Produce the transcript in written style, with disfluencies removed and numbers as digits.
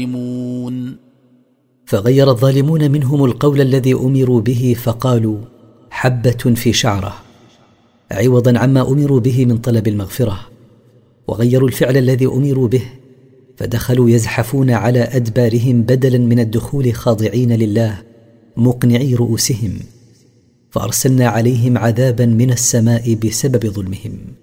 فغير الظالمون منهم القول الذي أمروا به فقالوا حبة في شعرة، عوضا عما أمروا به من طلب المغفرة، وغيروا الفعل الذي أمروا به فدخلوا يزحفون على أدبارهم بدلا من الدخول خاضعين لله مقنعي رؤوسهم، فأرسلنا عليهم عذابا من السماء بسبب ظلمهم.